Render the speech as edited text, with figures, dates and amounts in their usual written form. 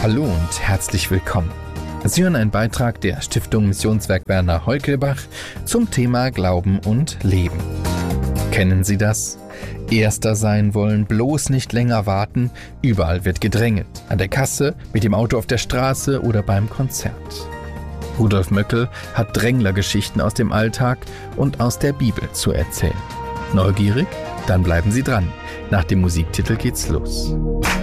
Hallo und herzlich willkommen. Sie hören einen Beitrag der Stiftung Missionswerk Werner Heukelbach zum Thema Glauben und Leben. Kennen Sie das? Erster sein wollen, bloß nicht länger warten, überall wird gedrängelt. An der Kasse, mit dem Auto auf der Straße oder beim Konzert. Rudolf Möckel hat Dränglergeschichten aus dem Alltag und aus der Bibel zu erzählen. Neugierig? Dann bleiben Sie dran. Nach dem Musiktitel geht's los.